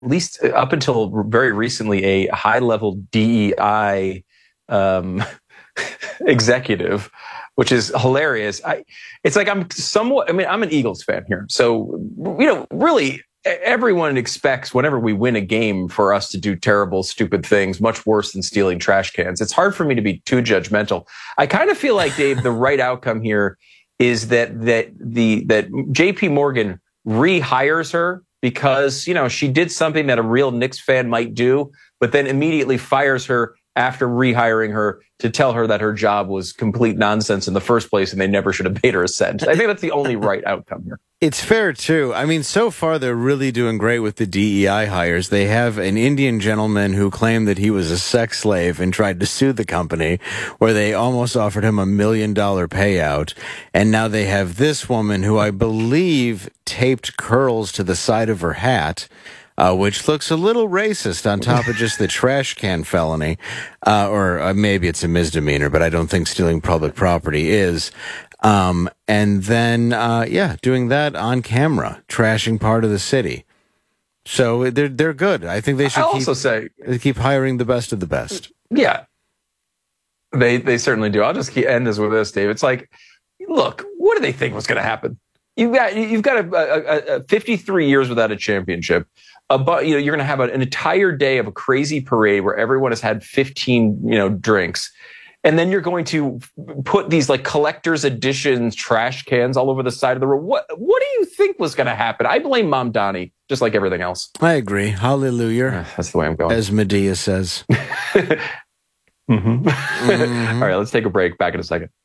least up until very recently, a high-level DEI executive, which is hilarious. It's like I'm an Eagles fan here. So, really everyone expects whenever we win a game for us to do terrible, stupid things, much worse than stealing trash cans. It's hard for me to be too judgmental. I kind of feel like, Dave, the right outcome here is that JP Morgan rehires her because, she did something that a real Knicks fan might do, but then immediately fires her after rehiring her to tell her that her job was complete nonsense in the first place and they never should have paid her a cent. I think that's the only right outcome here. It's fair, too. I mean, so far, they're really doing great with the DEI hires. They have an Indian gentleman who claimed that he was a sex slave and tried to sue the company, where they almost offered him $1 million payout. And now they have this woman who I believe taped curls to the side of her hat, which looks a little racist on top of just the trash can felony. Or maybe it's a misdemeanor, but I don't think stealing public property is. And then, doing that on camera, trashing part of the city. So they're good. I think they should keep hiring the best of the best. Yeah, they certainly do. I'll just end this with this, Dave. It's like, look, what do they think was going to happen? You've got a 53 years without a championship. But you're going to have an entire day of a crazy parade where everyone has had 15 drinks, and then you're going to put these like collector's editions trash cans all over the side of the road. What do you think was going to happen? I blame Mom Donnie, just like everything else. I agree. Hallelujah. That's the way I'm going. As Medea says. Mm-hmm. Mm-hmm. All right, let's take a break. Back in a second.